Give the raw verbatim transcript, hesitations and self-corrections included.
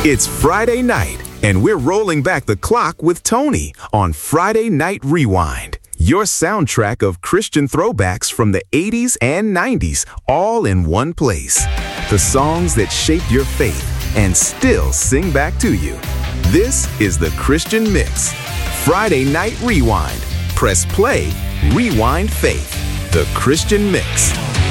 It's Friday night, and we're rolling back the clock with Tony on Friday Night Rewind, your soundtrack of Christian throwbacks from the eighties and nineties, all in one place. The songs that shaped your faith and still sing back to you. This is the Christian Mix. Friday Night Rewind. Press play, rewind faith. The Christian Mix.